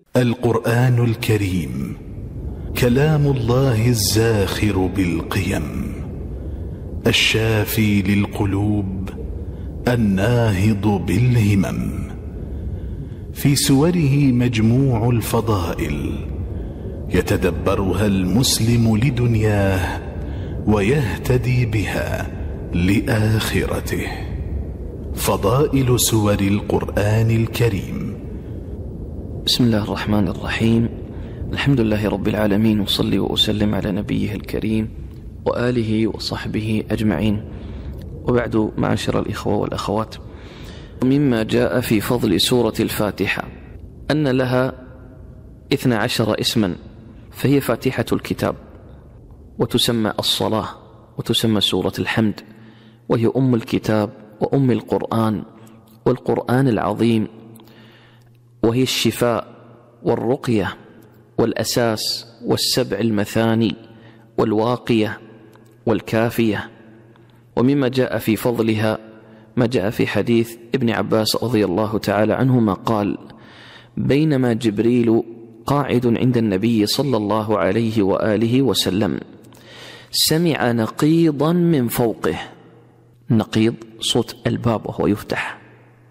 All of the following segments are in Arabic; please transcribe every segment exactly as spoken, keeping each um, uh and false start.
القرآن الكريم كلام الله الزاخر بالقيم، الشافي للقلوب، الناهض بالهمم. في سوره مجموع الفضائل يتدبرها المسلم لدنياه ويهتدي بها لآخرته. فضائل سور القرآن الكريم. بسم الله الرحمن الرحيم. الحمد لله رب العالمين، وصلي وأسلم على نبيه الكريم وآله وصحبه أجمعين، وبعد، معاشر الإخوة والأخوات، مما جاء في فضل سورة الفاتحة أن لها اثنى عشر اسما، فهي فاتحة الكتاب، وتسمى الصلاة، وتسمى سورة الحمد، وهي أم الكتاب وأم القرآن والقرآن العظيم، وهي الشفاء والرقية والأساس والسبع المثاني والواقية والكافية. ومما جاء في فضلها ما جاء في حديث ابن عباس رضي الله تعالى عنهما قال: بينما جبريل قاعد عند النبي صلى الله عليه وآله وسلم سمع نقيضا من فوقه، نقيض صوت الباب وهو يفتح،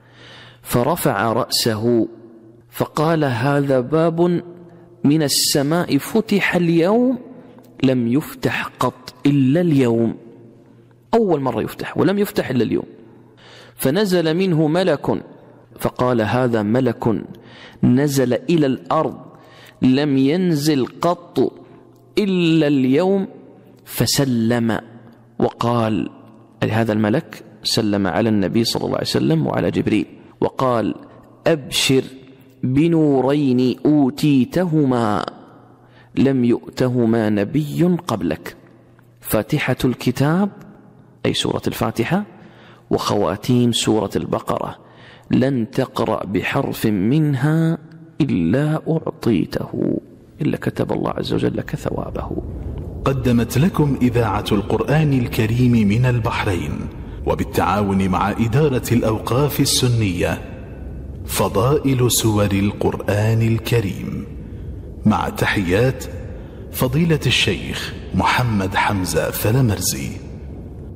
فرفع رأسه فقال: هذا باب من السماء فتح اليوم لم يفتح قط إلا اليوم، أول مرة يفتح ولم يفتح إلا اليوم. فنزل منه ملك فقال: هذا ملك نزل إلى الأرض لم ينزل قط إلا اليوم، فسلم وقال، هذا الملك سلم على النبي صلى الله عليه وسلم وعلى جبريل وقال: أبشر بنورين أوتيتهما لم يؤتهما نبي قبلك، فاتحة الكتاب أي سورة الفاتحة، وخواتيم سورة البقرة، لن تقرأ بحرف منها إلا أعطيته، إلا كتب الله عز وجل لك ثوابه. قدمت لكم إذاعة القرآن الكريم من البحرين وبالتعاون مع إدارة الأوقاف السنية فضائل سور القرآن الكريم، مع تحيات فضيلة الشيخ محمد حمزة فلمرزي.